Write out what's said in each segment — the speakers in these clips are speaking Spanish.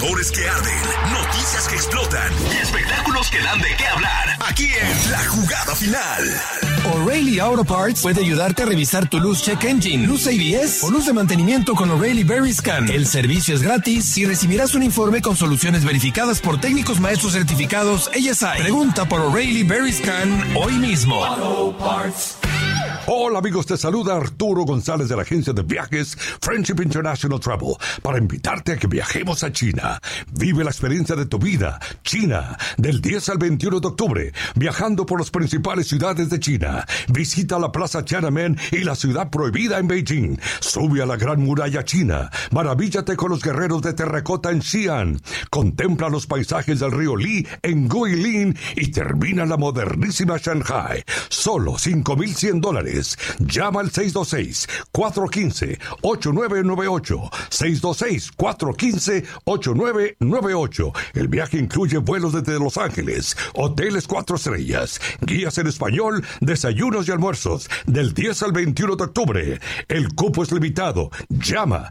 Jugadores que arden, noticias que explotan y espectáculos que dan de qué hablar. Aquí en La Jugada Final. O'Reilly Auto Parts puede ayudarte a revisar tu luz check engine, luz ABS o luz de mantenimiento con O'Reilly VeriScan. El servicio es gratis y recibirás un informe con soluciones verificadas por técnicos maestros certificados ASI. Pregunta por O'Reilly VeriScan hoy mismo. Auto Parts. Hola amigos, te saluda Arturo González de la agencia de viajes Friendship International Travel para invitarte a que viajemos a China. Vive la experiencia de tu vida, China, del 10 al 21 de octubre, viajando por las principales ciudades de China. Visita la Plaza Tiananmen y la Ciudad Prohibida en Beijing. Sube a la Gran Muralla China. Maravíllate con los guerreros de terracota en Xi'an. Contempla los paisajes del río Li en Guilin y termina la modernísima Shanghai. Solo $5,100. Llama al 626-415-8998. 626-415-8998. El viaje incluye vuelos desde Los Ángeles, hoteles 4 estrellas, guías en español, desayunos y almuerzos, del 10 al 21 de octubre. El cupo es limitado. Llama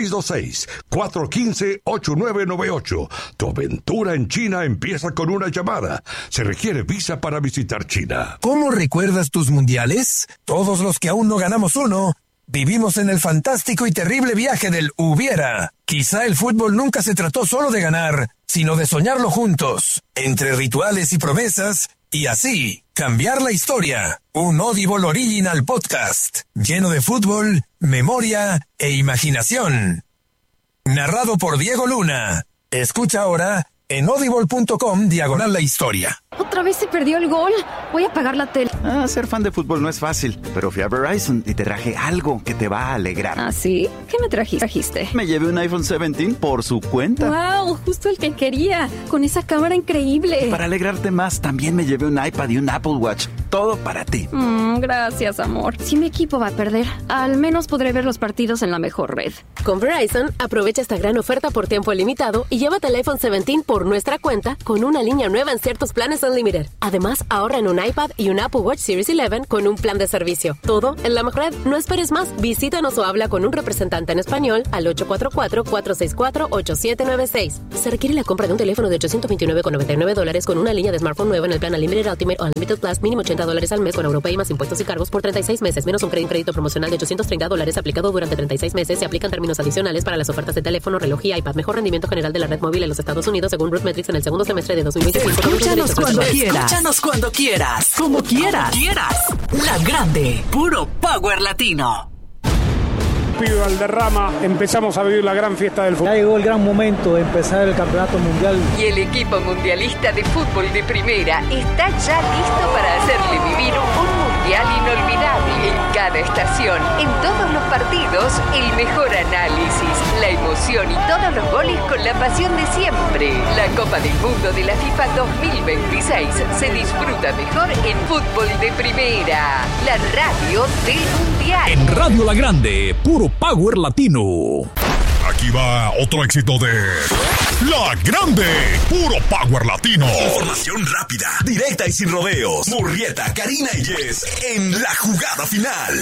626-415-8998. Tu aventura en China empieza con una llamada. Se requiere visa para visitar China. ¿Cómo recuerdas tus mundiales? Todos los que aún no ganamos uno, vivimos en el fantástico y terrible viaje del hubiera. Quizá el fútbol nunca se trató solo de ganar, sino de soñarlo juntos, entre rituales y promesas, y así, cambiar la historia. Un Audible Original Podcast, lleno de fútbol, memoria e imaginación. Narrado por Diego Luna. Escucha ahora en audible.com/la historia. Otra vez se perdió el gol. Voy a apagar la tele. Ser fan de fútbol no es fácil, pero fui a Verizon y te traje algo que te va a alegrar. ¿Ah, sí? ¿Qué me trajiste? Me llevé un iPhone 17 por su cuenta. ¡Wow! Justo el que quería. Con esa cámara increíble. Para alegrarte más, también me llevé un iPad y un Apple Watch. Todo para ti. Gracias, amor. Si mi equipo va a perder, al menos podré ver los partidos en la mejor red. Con Verizon, aprovecha esta gran oferta por tiempo limitado y llévate el iPhone 17 por nuestra cuenta con una línea nueva en ciertos planes Unlimited. Además, ahorra en un iPad y un Apple Watch Series 11 con un plan de servicio. Todo en la mejor red. No esperes más. Visítanos o habla con un representante en español al 844-464-8796. Se requiere la compra de un teléfono de $829,99 con una línea de smartphone nueva en el plan Unlimited Ultimate o Unlimited Plus, mínimo $80 al mes con Europay más impuestos y cargos por 36 meses, menos un crédito promocional de $830 aplicado durante 36 meses. Se aplican términos adicionales para las ofertas de teléfono, reloj y iPad. Mejor rendimiento general de la red móvil en los Estados Unidos según RootMetrics en el segundo semestre de 2025. Escúchanos cuando quieras. Escúchanos cuando quieras. Como quieras. La Grande. Puro Power Latino. Pío Valderrama, empezamos a vivir la gran fiesta del fútbol. Ya llegó el gran momento de empezar el campeonato mundial. Y el equipo mundialista de fútbol de primera está ya listo para hacerle vivir un mundial inolvidable. En cada estación, en todos los partidos, el mejor análisis, la emoción y todos los goles con la pasión de siempre. La Copa del Mundo de la FIFA 2026 se disfruta mejor en fútbol de primera. La radio del mundial. En Radio La Grande, puro Power Latino. Aquí va otro éxito de La Grande, puro Power Latino. Información rápida, directa y sin rodeos. Murrieta, Karina y Jess en La Jugada Final.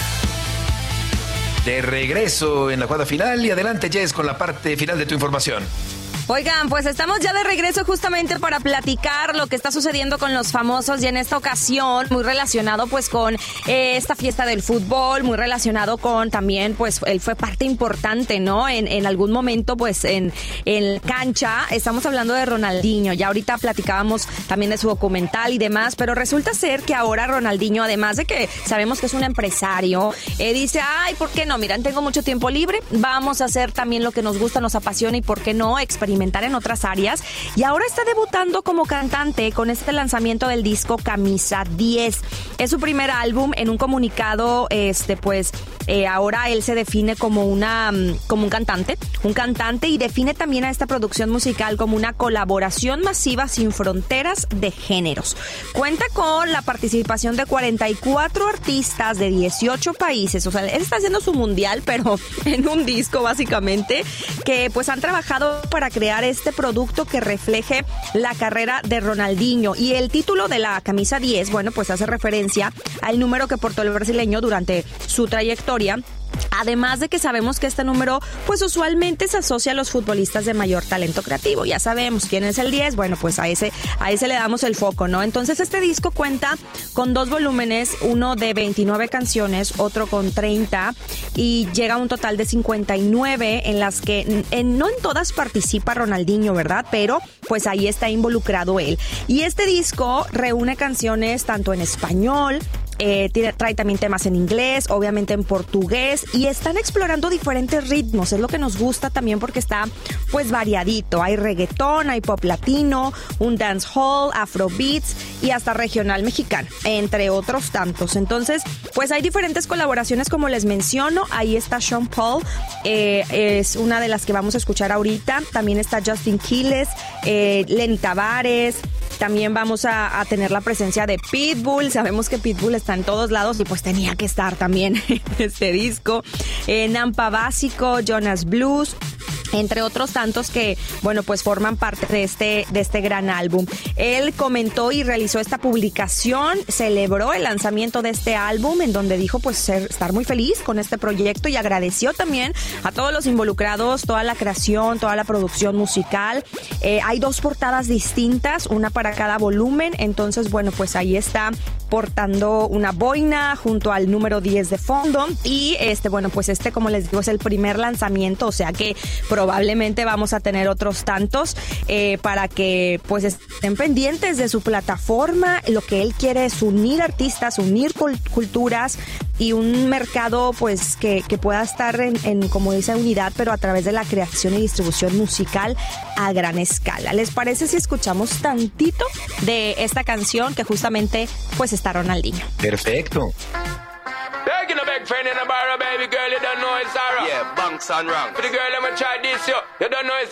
De regreso en La Jugada Final y adelante Jess con la parte final de tu información. Oigan, pues estamos ya de regreso justamente para platicar lo que está sucediendo con los famosos y en esta ocasión muy relacionado pues con esta fiesta del fútbol, muy relacionado con también pues él fue parte importante, ¿no? En algún momento pues en cancha, estamos hablando de Ronaldinho, ya ahorita platicábamos también de su documental y demás, pero resulta ser que ahora Ronaldinho, además de que sabemos que es un empresario, dice, ay, ¿por qué no? Miren, tengo mucho tiempo libre, vamos a hacer también lo que nos gusta, nos apasiona y ¿por qué no? Experimentar en otras áreas y ahora está debutando como cantante con este lanzamiento del disco Camisa 10. Es su primer álbum. En un comunicado, ahora él se define como un cantante y define también a esta producción musical como una colaboración masiva sin fronteras de géneros. Cuenta con la participación de 44 artistas de 18 países. O sea, él está haciendo su mundial, pero en un disco básicamente, que pues han trabajado para crear este producto que refleje la carrera de Ronaldinho. Y el título de la camisa 10, bueno, pues hace referencia al número que portó el brasileño durante su trayectoria Además de que sabemos que este número pues usualmente se asocia a los futbolistas de mayor talento creativo. Ya sabemos quién es el 10, bueno, pues a ese le damos el foco, ¿no? Entonces este disco cuenta con 2 volúmenes, uno de 29 canciones, otro con 30, y llega a un total de 59 en las que no en todas participa Ronaldinho, ¿verdad? Pero pues ahí está involucrado él. Y este disco reúne canciones tanto en español, trae también temas en inglés, obviamente en portugués, y están explorando diferentes ritmos. Es lo que nos gusta también porque está pues variadito. Hay reggaetón, hay pop latino, un dancehall, afrobeats y hasta regional mexicano, entre otros tantos. Entonces pues hay diferentes colaboraciones, como les menciono. Ahí está Sean Paul, es una de las que vamos a escuchar ahorita. También está Justin Quiles, Lenny Tavares. También vamos a tener la presencia de Pitbull. Sabemos que Pitbull está en todos lados y pues tenía que estar también en este disco. Nampa Básico, Jonas Blues, entre otros tantos que, bueno, pues forman parte de este gran álbum. Él comentó y realizó esta publicación, celebró el lanzamiento de este álbum, en donde dijo pues estar muy feliz con este proyecto, y agradeció también a todos los involucrados, toda la creación, toda la producción musical. Hay 2 portadas distintas, una para cada volumen. Entonces, bueno, pues ahí está portando una boina junto al número 10 de fondo. Y bueno, pues como les digo, es el primer lanzamiento, o sea que probablemente vamos a tener otros tantos para que pues estén pendientes de su plataforma. Lo que él quiere es unir artistas, unir culturas y un mercado pues que pueda estar en como dice, unidad, pero a través de la creación y distribución musical a gran escala. ¿Les parece si escuchamos tantito de esta canción que justamente pues está Ronaldinho? Perfecto. Taking a big friend in a bar, baby girl, you don't know it's Sarah. Yeah, bunks and wrong. For the girl, I'm gonna try this, you don't know it's